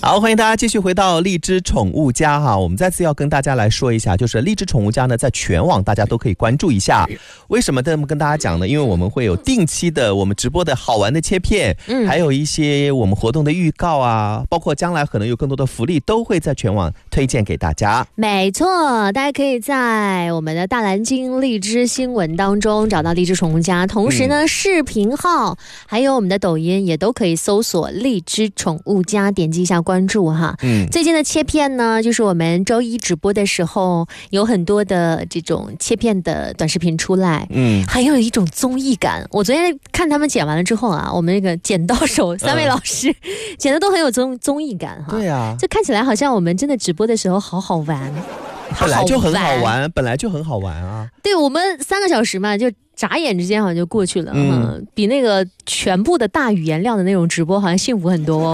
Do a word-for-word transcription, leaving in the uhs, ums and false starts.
好，欢迎大家继续回到荔枝宠物家哈。我们再次要跟大家来说一下，就是荔枝宠物家呢，在全网大家都可以关注一下。为什么这么跟大家讲呢？因为我们会有定期的我们直播的好玩的切片，嗯，还有一些我们活动的预告啊，包括将来可能有更多的福利，都会在全网推荐给大家。 没错，大家可以在我们的大蓝鲸荔枝新闻当中找到荔枝宠物家，同时呢，嗯、视频号还有我们的抖音也都可以搜索荔枝宠物家，点击一下关注哈。嗯，最近的切片呢，就是我们周一直播的时候有很多的这种切片的短视频出来，嗯，还有一种综艺感。我昨天看他们剪完了之后啊，我们那个剪刀手三位老师、嗯、剪的都很有综综艺感哈。 对啊， 这看起来好像我们真的直播的时候好好玩， 本来就很好玩，本来就很好玩啊。 对，我们三个小时嘛，就眨眼之间好像就过去了，嗯，比那个全部的大语言量的那种直播好像幸福很多哦。